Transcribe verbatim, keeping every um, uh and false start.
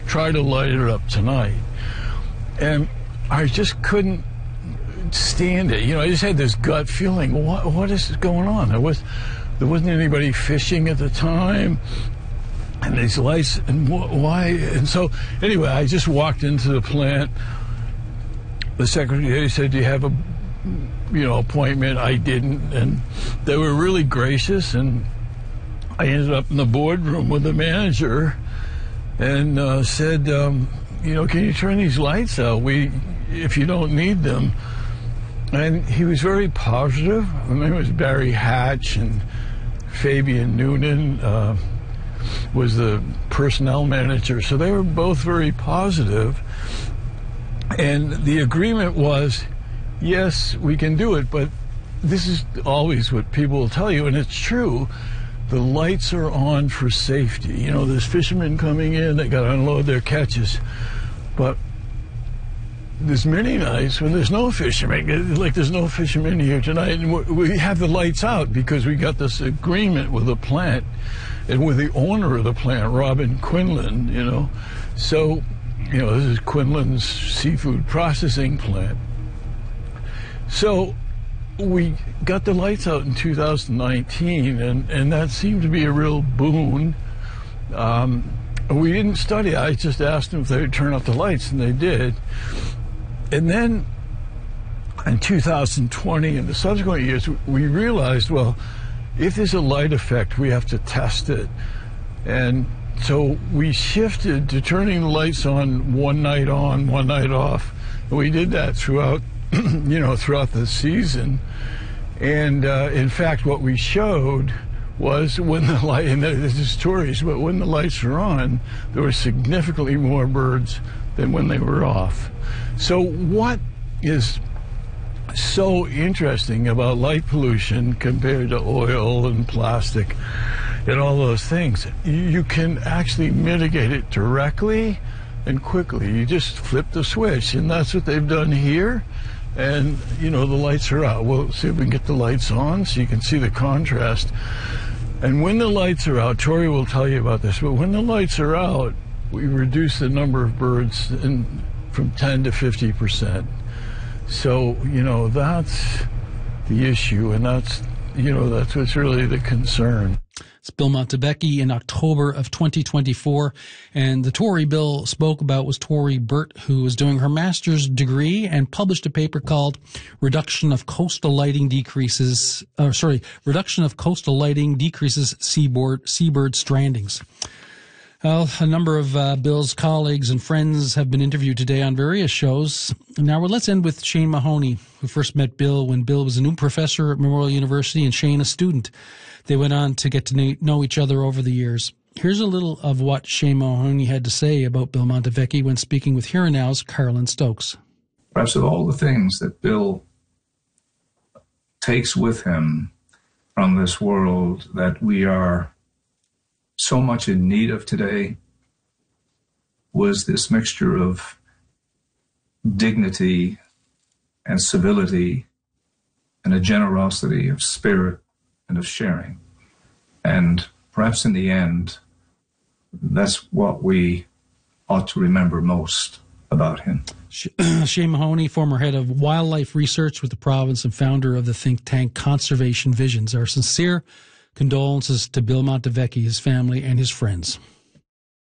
try to light it up tonight. And I just couldn't stand it. You know, I just had this gut feeling, what, what is going on? There was, there wasn't anybody fishing at the time. And these lights, and wh- why? And so, anyway, I just walked into the plant. The secretary said, do you have a, you know, appointment? I didn't. And they were really gracious. And I ended up in the boardroom with the manager and uh, said, um, you know, can you turn these lights out? We, if you don't need them. And he was very positive. I mean, it was Barry Hatch and Fabian Noonan. Uh, was the personnel manager, so they were both very positive. And the agreement was, yes, we can do it, but this is always what people will tell you, and it's true. The lights are on for safety. You know, there's fishermen coming in, they got to unload their catches. But there's many nights when there's no fishermen, like there's no fishermen here tonight, and we have the lights out because we got this agreement with the plant and with the owner of the plant, Robin Quinlan, you know. So, you know, this is Quinlan's seafood processing plant. So we got the lights out in two thousand nineteen, and, and that seemed to be a real boon. Um, we didn't study. I just asked them if they would turn off the lights, and they did. And then in two thousand twenty and the subsequent years, we realized, well, if there's a light effect, we have to test it. And so we shifted to turning the lights on one night on, one night off. And we did that throughout, you know, throughout the season. And uh, in fact, what we showed was when the light, and there's stories, but when the lights were on, there were significantly more birds than when they were off. So what is so interesting about light pollution compared to oil and plastic and all those things? You can actually mitigate it directly and quickly. You just flip the switch, and that's what they've done here. And, you know, the lights are out. We'll see if we can get the lights on so you can see the contrast. And when the lights are out, Tori will tell you about this, but when the lights are out, we reduce the number of birds in, from ten to fifty percent. So, you know, that's the issue, and that's, you know, that's what's really the concern. It's Bill Montevecchi in October of twenty twenty-four, and the Tori Bill spoke about was Tori Burt, who was doing her master's degree and published a paper called Reduction of Coastal Lighting Decreases, or sorry, Reduction of Coastal Lighting Decreases Seaboard, Seabird Strandings. Well, a number of uh, Bill's colleagues and friends have been interviewed today on various shows. Now, well, let's end with Shane Mahoney, who first met Bill when Bill was a new professor at Memorial University and Shane a student. They went on to get to know each other over the years. Here's a little of what Shane Mahoney had to say about Bill Montevecchi when speaking with Here and Now's Carolyn Stokes. Perhaps of all the things that Bill takes with him from this world that we are so much in need of today was this mixture of dignity and civility and a generosity of spirit and of sharing. And perhaps in the end, that's what we ought to remember most about him. Shane Mahoney, former head of wildlife research with the province and founder of the think tank Conservation Visions. Our sincere condolences to Bill Montevecchi, his family, and his friends.